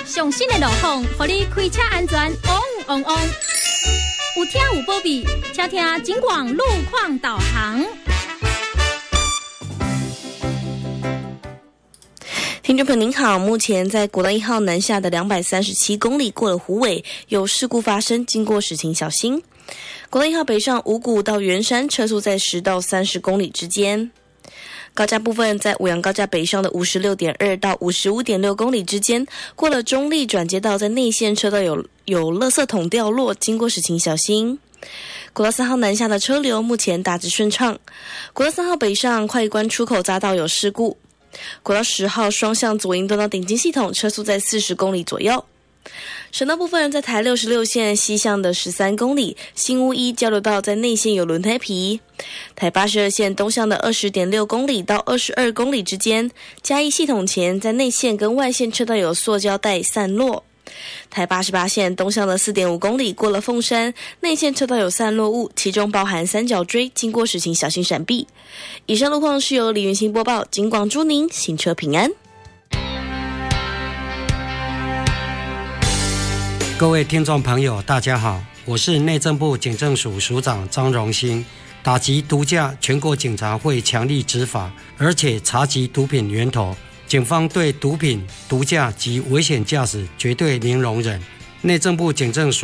上新的路况，让你开车安全旺旺旺。有听有保庇，请听警广路况导航。 听众朋友您好，目前在国道1号南下的237公里过了虎尾，有事故发生，经过时请小心。国道1号北上五股到圆山，车速在10到30公里之间。高架部分在五羊高架北上的 56.2 到 55.6 公里之间，过了中立转接道，在内线车道有垃圾桶掉落，经过时请小心。国道3号南下的车流目前大致顺畅。国道3号北上快一关出口匝道有事故。国道10号双向左营段到顶金系统，车速在40公里左右。省道部分在台66线西向的13公里，新屋一交流道在内线有轮胎皮。台82线东向的 20.6 公里到22公里之间，嘉义系统前在内线跟外线车道有塑胶带散落。台88线东向的 4.5 公里过了凤山，内线车道有散落物，其中包含三角锥，经过时请小心闪避。以上路况是由李云欣播报，警广祝您行车平安。 各位听众朋友大家好，我是内政部警政署署长张荣兴。打击毒驾，全国警察会强力执法，而且查缉毒品源头。警方对毒品、毒驾及危险驾驶绝对零容忍。内政部警政署